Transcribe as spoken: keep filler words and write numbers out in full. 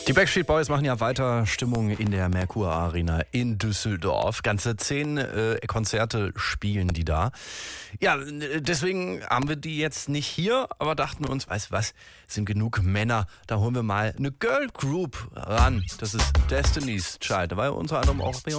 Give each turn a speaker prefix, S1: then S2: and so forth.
S1: Die Backstreet Boys machen ja weiter Stimmung in der Merkur Arena in Düsseldorf. Ganze zehn äh, Konzerte spielen die da. Ja, deswegen haben wir die jetzt nicht hier, aber dachten uns, weißt du was, es sind genug Männer, da holen wir mal eine Girl Group ran. Das ist Destiny's Child. Da war ja unter anderem auch